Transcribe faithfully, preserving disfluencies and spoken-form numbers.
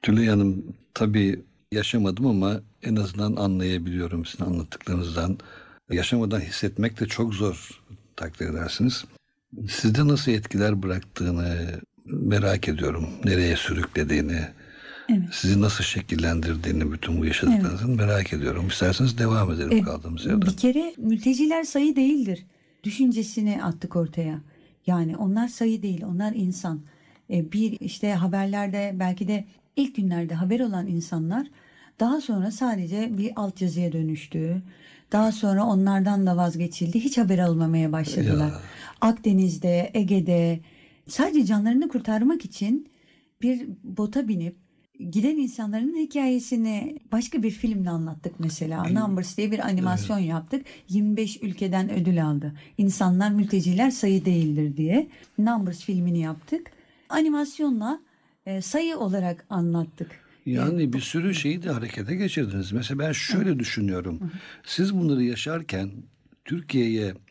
Tülay Hanım, tabii yaşamadım ama en azından anlayabiliyorum sizin anlattıklarınızdan. Yaşamadan hissetmek de çok zor, takdir edersiniz. Sizde nasıl etkiler bıraktığını merak ediyorum. Nereye sürüklediğini, Evet. sizi nasıl şekillendirdiğini, bütün bu Evet. yaşadıklarınızın merak ediyorum. İsterseniz devam edelim E, kaldığımız yerden. Bir kere mülteciler sayı değildir. Düşüncesini attık ortaya. Yani onlar sayı değil, onlar insan. E, bir işte haberlerde belki de ilk günlerde haber olan insanlar daha sonra sadece bir altyazıya dönüştü. Daha sonra onlardan da vazgeçildi. Hiç haber almamaya başladılar. Ya, Akdeniz'de, Ege'de sadece canlarını kurtarmak için bir bota binip giden insanların hikayesini başka bir filmle anlattık mesela. Numbers diye bir evet. animasyon yaptık. yirmi beş ülkeden ödül aldı. İnsanlar, mülteciler sayı değildir diye. Numbers filmini yaptık. Animasyonla e, sayı olarak anlattık. E, Yani bir bu- sürü şeyi de harekete geçirdiniz. Mesela ben şöyle düşünüyorum. Siz bunları yaşarken Türkiye'ye